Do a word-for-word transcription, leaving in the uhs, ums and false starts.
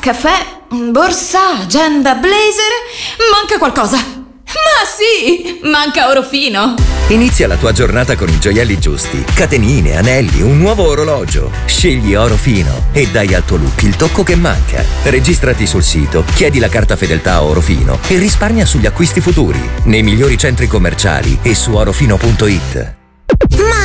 caffè, borsa, agenda, blazer. Manca qualcosa. Ma sì, manca Orofino. Inizia la tua giornata con i gioielli giusti. Catenine, anelli, un nuovo orologio. Scegli Orofino e dai al tuo look il tocco che manca. Registrati sul sito, chiedi la carta fedeltà Orofino e risparmia sugli acquisti futuri nei migliori centri commerciali e su orofino punto it.